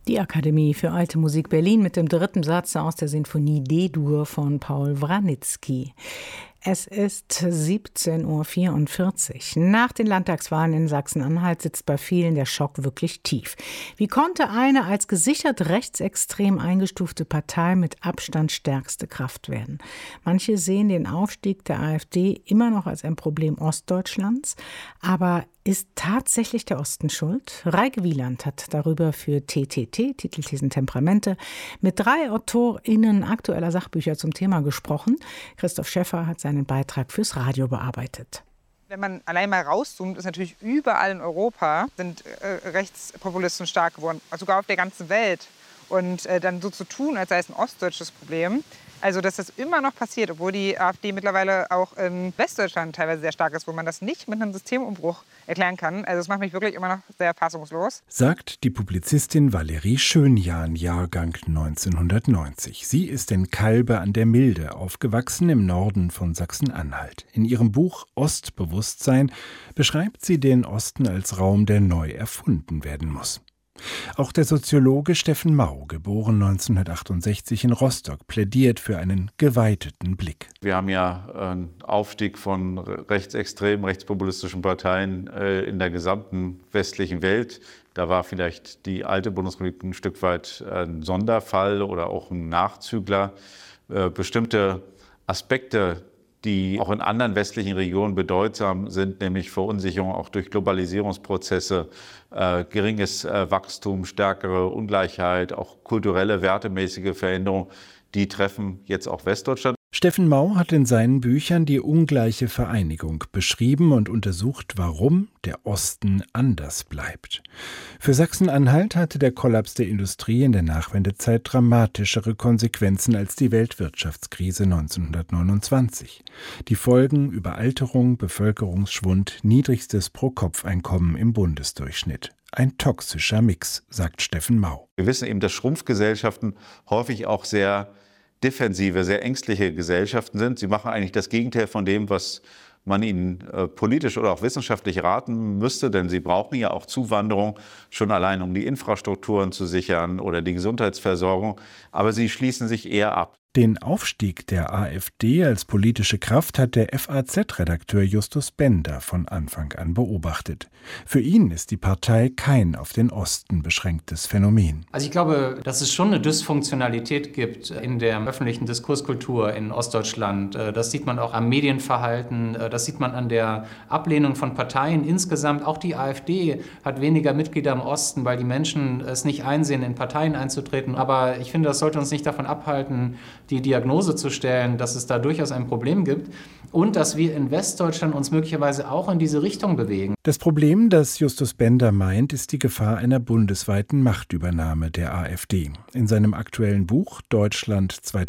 Die Akademie für Alte Musik Berlin mit dem dritten Satz aus der Sinfonie D-Dur von Paul Wranitzky. Es ist 17:44 Uhr. Nach den Landtagswahlen in Sachsen-Anhalt sitzt bei vielen der Schock wirklich tief. Wie konnte eine als gesichert rechtsextrem eingestufte Partei mit Abstand stärkste Kraft werden? Manche sehen den Aufstieg der AfD immer noch als ein Problem Ostdeutschlands. Aber ist tatsächlich der Osten schuld? Reike Wieland hat darüber für TTT, Titelthesen Temperamente, mit 3 AutorInnen aktueller Sachbücher zum Thema gesprochen. Christoph Schäffer hat seinen Beitrag fürs Radio bearbeitet. Wenn man allein mal rauszoomt, ist natürlich überall in Europa sind Rechtspopulisten stark geworden, sogar auf der ganzen Welt. Und dann so zu tun, als sei es ein ostdeutsches Problem, also dass das immer noch passiert, obwohl die AfD mittlerweile auch in Westdeutschland teilweise sehr stark ist, wo man das nicht mit einem Systemumbruch erklären kann. Also das macht mich wirklich immer noch sehr fassungslos. Sagt die Publizistin Valerie Schönjahn, Jahrgang 1990. Sie ist in Calbe an der Milde aufgewachsen, im Norden von Sachsen-Anhalt. In ihrem Buch Ostbewusstsein beschreibt sie den Osten als Raum, der neu erfunden werden muss. Auch der Soziologe Steffen Mau, geboren 1968 in Rostock, plädiert für einen geweiteten Blick. Wir haben ja einen Aufstieg von rechtsextremen, rechtspopulistischen Parteien in der gesamten westlichen Welt. Da war vielleicht die alte Bundesrepublik ein Stück weit ein Sonderfall oder auch ein Nachzügler. Bestimmte Aspekte, die auch in anderen westlichen Regionen bedeutsam sind, nämlich Verunsicherung auch durch Globalisierungsprozesse, geringes Wachstum, stärkere Ungleichheit, auch kulturelle, wertemäßige Veränderungen, die treffen jetzt auch Westdeutschland. Steffen Mau hat in seinen Büchern die ungleiche Vereinigung beschrieben und untersucht, warum der Osten anders bleibt. Für Sachsen-Anhalt hatte der Kollaps der Industrie in der Nachwendezeit dramatischere Konsequenzen als die Weltwirtschaftskrise 1929. Die Folgen: Überalterung, Bevölkerungsschwund, niedrigstes Pro-Kopf-Einkommen im Bundesdurchschnitt. Ein toxischer Mix, sagt Steffen Mau. Wir wissen eben, dass Schrumpfgesellschaften häufig auch sehr defensive, sehr ängstliche Gesellschaften sind. Sie machen eigentlich das Gegenteil von dem, was man ihnen politisch oder auch wissenschaftlich raten müsste, denn sie brauchen ja auch Zuwanderung, schon allein um die Infrastrukturen zu sichern oder die Gesundheitsversorgung, aber sie schließen sich eher ab. Den Aufstieg der AfD als politische Kraft hat der FAZ-Redakteur Justus Bender von Anfang an beobachtet. Für ihn ist die Partei kein auf den Osten beschränktes Phänomen. Also ich glaube, dass es schon eine Dysfunktionalität gibt in der öffentlichen Diskurskultur in Ostdeutschland. Das sieht man auch am Medienverhalten, das sieht man an der Ablehnung von Parteien insgesamt. Auch die AfD hat weniger Mitglieder im Osten, weil die Menschen es nicht einsehen, in Parteien einzutreten. Aber ich finde, das sollte uns nicht davon abhalten, die Diagnose zu stellen, dass es da durchaus ein Problem gibt und dass wir in Westdeutschland uns möglicherweise auch in diese Richtung bewegen. Das Problem, das Justus Bender meint, ist die Gefahr einer bundesweiten Machtübernahme der AfD. In seinem aktuellen Buch Deutschland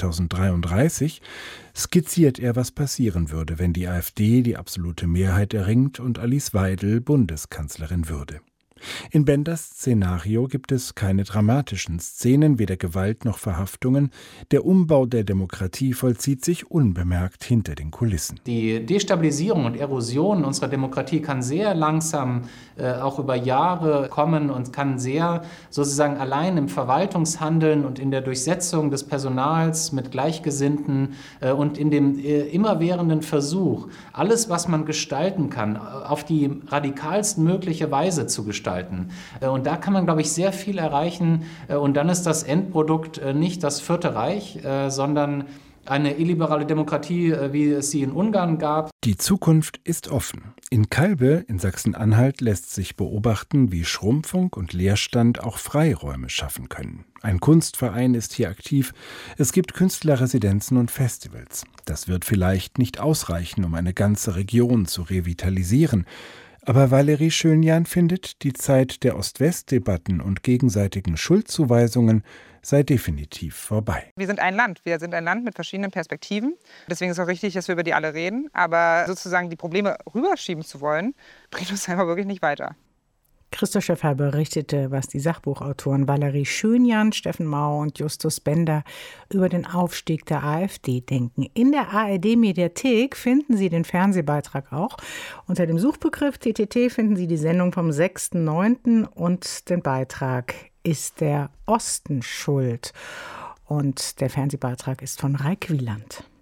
2033 skizziert er, was passieren würde, wenn die AfD die absolute Mehrheit erringt und Alice Weidel Bundeskanzlerin würde. In Benders Szenario gibt es keine dramatischen Szenen, weder Gewalt noch Verhaftungen. Der Umbau der Demokratie vollzieht sich unbemerkt hinter den Kulissen. Die Destabilisierung und Erosion unserer Demokratie kann sehr langsam, auch über Jahre kommen und kann sehr sozusagen allein im Verwaltungshandeln und in der Durchsetzung des Personals mit Gleichgesinnten und in dem immerwährenden Versuch, alles, was man gestalten kann, auf die radikalst mögliche Weise zu gestalten. Und da kann man, glaube ich, sehr viel erreichen. Und dann ist das Endprodukt nicht das Vierte Reich, sondern eine illiberale Demokratie, wie es sie in Ungarn gab. Die Zukunft ist offen. In Calbe in Sachsen-Anhalt lässt sich beobachten, wie Schrumpfung und Leerstand auch Freiräume schaffen können. Ein Kunstverein ist hier aktiv. Es gibt Künstlerresidenzen und Festivals. Das wird vielleicht nicht ausreichen, um eine ganze Region zu revitalisieren. Aber Valerie Schönjahn findet, die Zeit der Ost-West-Debatten und gegenseitigen Schuldzuweisungen sei definitiv vorbei. Wir sind ein Land. Wir sind ein Land mit verschiedenen Perspektiven. Deswegen ist es auch richtig, dass wir über die alle reden. Aber sozusagen die Probleme rüberschieben zu wollen, bringt uns einfach wirklich nicht weiter. Christoph Schäffer berichtete, was die Sachbuchautoren Valerie Schönjahn, Steffen Mau und Justus Bender über den Aufstieg der AfD denken. In der ARD-Mediathek finden Sie den Fernsehbeitrag auch. Unter dem Suchbegriff TTT finden Sie die Sendung vom 6.9. und den Beitrag ist der Osten schuld? Und der Fernsehbeitrag ist von Raik Wieland.